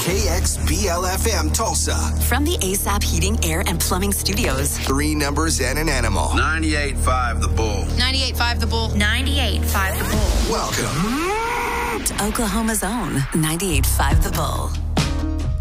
KXBL-FM Tulsa. From the ASAP Heating, Air, and Plumbing Studios. 3 numbers and an animal. 98.5 The Bull. 98.5 The Bull. 98.5 The Bull. Welcome to Oklahoma's own 98.5 The Bull.